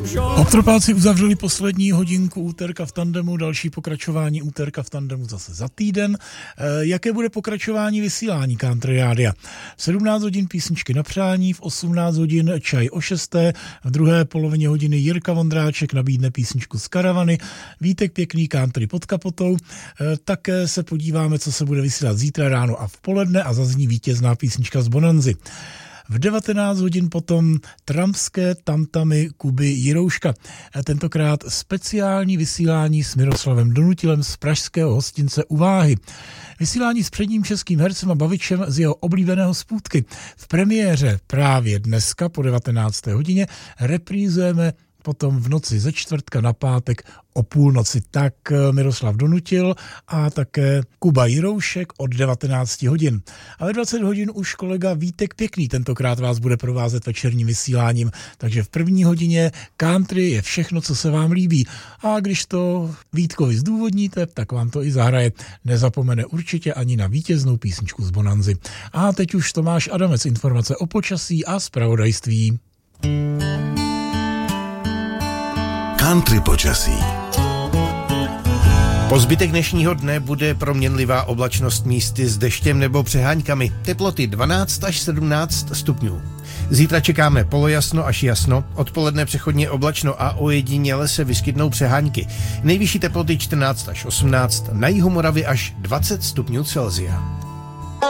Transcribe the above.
Optropáci uzavřeli poslední hodinku úterka v tandemu, další pokračování úterka v tandemu zase za týden. Jaké bude pokračování vysílání Country Rádia? V 17 hodin písničky na přání, v 18 hodin čaj o 6. V druhé polovině hodiny Jirka Vondráček nabídne písničku z karavany, Vítek Pěkný country pod kapotou. Také se podíváme, co se bude vysílat zítra ráno a v poledne a zazní vítězná písnička z Bonanzy. V 19 hodin potom trampské tamtamy Kuby Jirouška. Tentokrát speciální vysílání s Miroslavem Donutilem z pražského hostince U Váhy. Vysílání s předním českým hercem a bavičem z jeho oblíbeného Spůtky. V premiéře právě dneska po 19. hodině reprízujeme potom v noci ze čtvrtka na pátek o půlnoci. Tak Miroslav Donutil a také Kuba Jiroušek od 19 hodin. A ve 20 hodin už kolega Vítek Pěkný tentokrát vás bude provázet večerním vysíláním. Takže v první hodině country je všechno, co se vám líbí. A když to Vítkovi zdůvodníte, tak vám to i zahraje. Nezapomene určitě ani na vítěznou písničku z Bonanzy. A teď už Tomáš Adamec, informace o počasí a zpravodajství. Country počasí. Po zbytek dnešního dne bude proměnlivá oblačnost místy s deštěm nebo přeháňkami. Teploty 12 až 17 stupňů. Zítra čekáme polojasno až jasno, odpoledne přechodně oblačno a ojediněle se vyskytnou přehánky. Nejvyšší teploty 14 až 18, na jihu Moravy až 20 stupňů Celsia.